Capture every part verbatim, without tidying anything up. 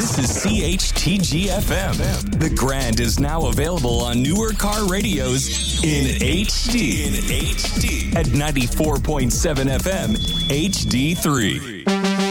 This is C H T G F M. The Grand is now available on newer car radios in H D. In H D. At ninety-four point seven F M, H D three.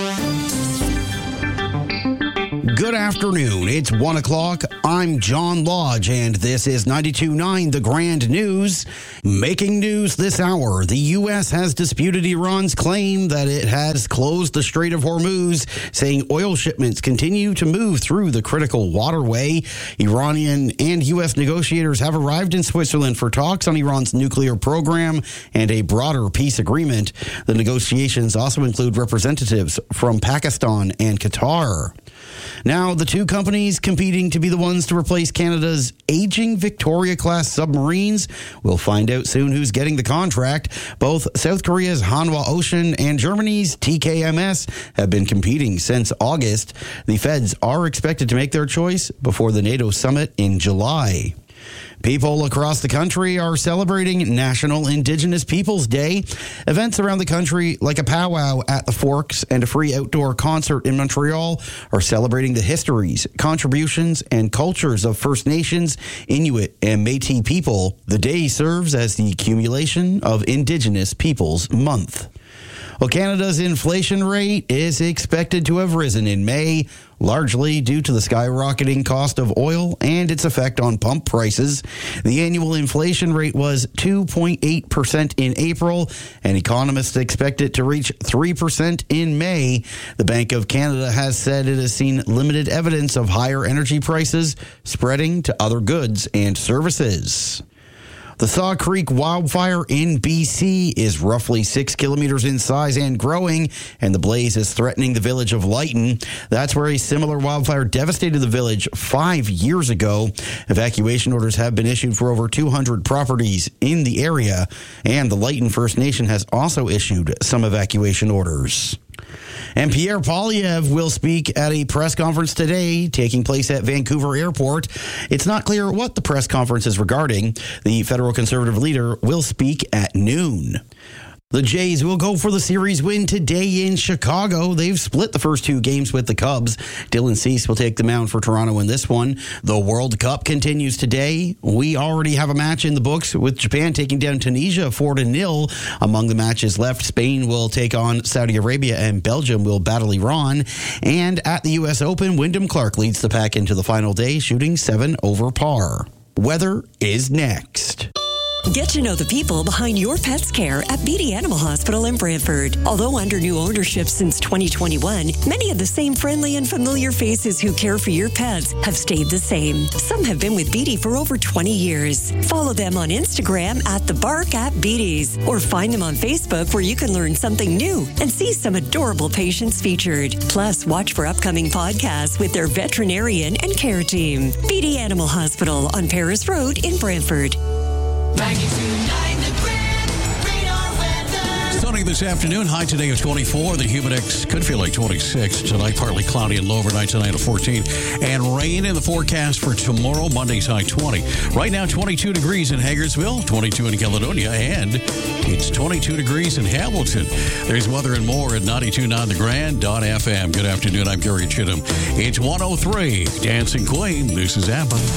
Good afternoon. It's one o'clock. I'm John Lodge, and this is ninety-two point nine The Grand News. Making news this hour, the U S has disputed Iran's claim that it has closed the Strait of Hormuz, saying oil shipments continue to move through the critical waterway. Iranian and U S negotiators have arrived in Switzerland for talks on Iran's nuclear program and a broader peace agreement. The negotiations also include representatives from Pakistan and Qatar. Now, the two companies competing to be the ones to replace Canada's aging Victoria-class submarines. We'll find out soon who's getting the contract. Both South Korea's Hanwha Ocean and Germany's T K M S have been competing since August. The Feds are expected to make their choice before the NATO summit in July. People across the country are celebrating National Indigenous Peoples Day. Events around the country, like a powwow at the Forks and a free outdoor concert in Montreal, are celebrating the histories, contributions, and cultures of First Nations, Inuit, and Métis people. The day serves as the accumulation of Indigenous Peoples Month. Well, Canada's inflation rate is expected to have risen in May, largely due to the skyrocketing cost of oil and its effect on pump prices. The annual inflation rate was two point eight percent in April, and economists expect it to reach three percent in May. The Bank of Canada has said it has seen limited evidence of higher energy prices spreading to other goods and services. The Saw Creek wildfire in B C is roughly six kilometers in size and growing, and the blaze is threatening the village of Lytton. That's where a similar wildfire devastated the village five years ago. Evacuation orders have been issued for over two hundred properties in the area, and the Lytton First Nation has also issued some evacuation orders. And Pierre Poilievre will speak at a press conference today, taking place at Vancouver Airport. It's not clear what the press conference is regarding. The federal Conservative leader will speak at noon. The Jays will go for the series win today in Chicago. They've split the first two games with the Cubs. Dylan Cease will take the mound for Toronto in this one. The World Cup continues today. We already have a match in the books with Japan taking down Tunisia four to nil. Among the matches left, Spain will take on Saudi Arabia and Belgium will battle Iran. And at the U S Open, Wyndham Clark leads the pack into the final day, shooting seven over par. Weather is next. Get to know the people behind your pet's care at Beatty Animal Hospital in Brantford. Although under new ownership since twenty twenty-one, many of the same friendly and familiar faces who care for your pets have stayed the same. Some have been with Beatty for over twenty years. Follow them on Instagram at The Bark at Beatty's, or find them on Facebook where you can learn something new and see some adorable patients featured. Plus, watch for upcoming podcasts with their veterinarian and care team. Beatty Animal Hospital on Paris Road in Brantford. ninety-two point nine The Grand Radar Weather. Sunny this afternoon. High today is twenty-four. The humid X could feel like twenty-six. Tonight, partly cloudy and low overnight tonight at fourteen. And rain in the forecast for tomorrow. Monday's high twenty. Right now, twenty-two degrees in Hagersville, twenty-two in Caledonia, and it's twenty-two degrees in Hamilton. There's weather and more at ninety-two point nine The Grand dot F M. Good afternoon. I'm Gary Chittum. It's one oh three. Dancing Queen. This is ABBA.